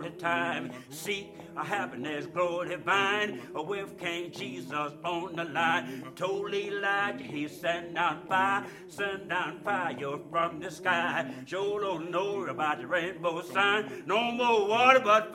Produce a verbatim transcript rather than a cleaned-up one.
the time. Seek a happiness, glory divine, with King Jesus on the line. Told Elijah he sent down fire, sent down fire from the sky. Sure don't know about the rainbow sign. No more water but